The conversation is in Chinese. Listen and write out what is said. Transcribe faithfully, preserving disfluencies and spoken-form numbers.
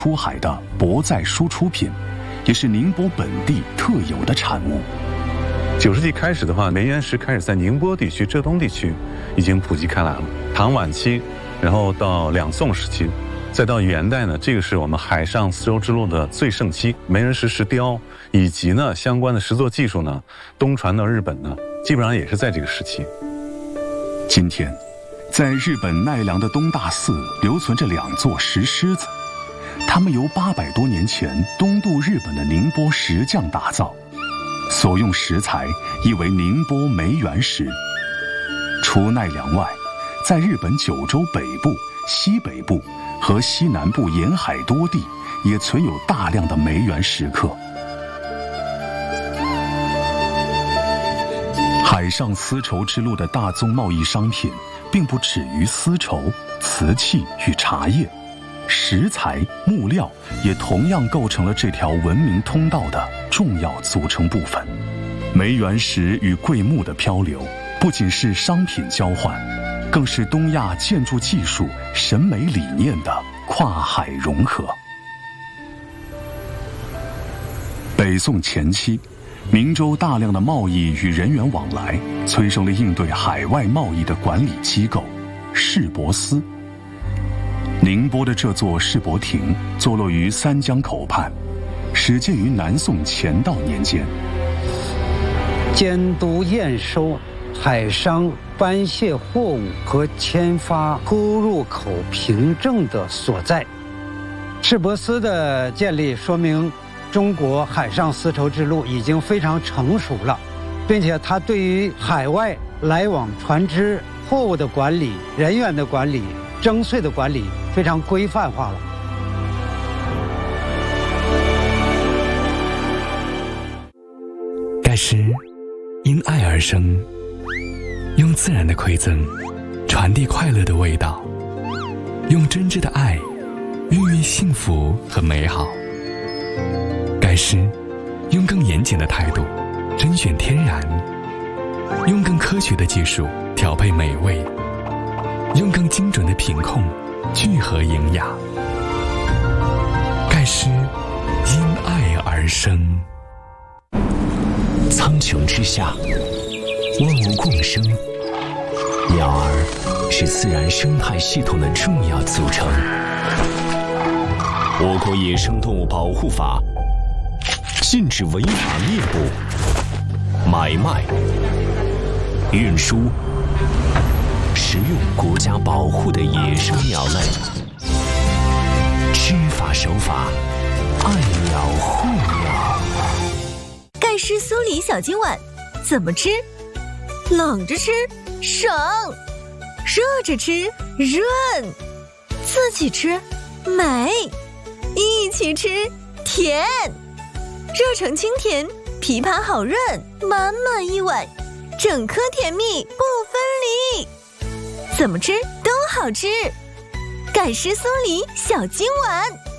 出海的博载输出品，也是宁波本地特有的产物。 九世纪开始的话，煤原石开始在宁波地区、浙东地区已经普及开来了。唐晚期，然后到两宋时期，再到元代呢，这个是我们海上丝绸之路的最盛期。煤原石石雕以及呢相关的石作技术呢，东传到日本呢，基本上也是在这个时期。 今天，在日本奈良的东大寺留存着两座石狮子，它们由八百多年前东渡日本的宁波石匠打造，所用石材亦为宁波煤原石。除奈良外，在日本九州北部、西北部和西南部沿海多地也存有大量的煤原石刻。海上丝绸之路的大宗贸易商品并不止于丝绸、瓷器与茶叶，石材、木料也同样构成了这条文明通道的重要组成部分。煤原石与桂木的漂流，不仅是商品交换，更是东亚建筑技术、审美理念的跨海融合。北宋前期，明州大量的贸易与人员往来，催生了应对海外贸易的管理机构——市舶司。宁波的这座市舶亭坐落于三江口畔，始建于南宋乾道年间， 监督验收海商搬卸货物和签发出入口凭证的所在。市舶司的建立说明中国海上丝绸之路已经非常成熟了，并且它对于海外来往船只、货物的管理、人员的管理、征税的管理非常规范化了。 盖诗因爱而生，用自然的馈赠传递快乐的味道，用真挚的爱孕育幸福和美好。盖诗用更严谨的态度甄选天然，用更科学的技术调配美味，用更精准的品控聚合营养。盖诗因爱而生。 苍穹之下，万物共生，鸟儿是自然生态系统的重要组成。我国野生动物保护法禁止违法猎捕、买卖、运输、食用国家保护的野生鸟类。知法守法，爱鸟护鸟。 盖诗酥梨小金碗怎么吃？冷着吃省，热着吃润，自己吃美，一起吃甜。热成清甜，枇杷好润，满满一碗，整颗甜蜜不分离，怎么吃都好吃。盖诗酥梨小金碗。